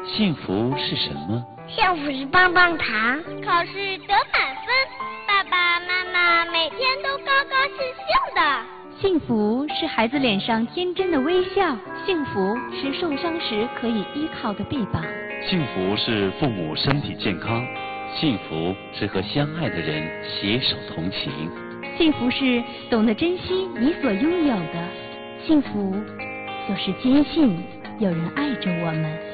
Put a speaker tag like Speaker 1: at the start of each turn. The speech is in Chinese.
Speaker 1: 幸福是什么？
Speaker 2: 幸福是棒棒糖，
Speaker 3: 考试得满分，爸爸妈妈每天都高高兴兴的。
Speaker 4: 幸福是孩子脸上天真的微笑，幸福是受伤时可以依靠的臂膀。
Speaker 1: 幸福是父母身体健康，幸福是和相爱的人携手同行，
Speaker 4: 幸福是懂得珍惜你所拥有的，幸福就是坚信有人爱着我们。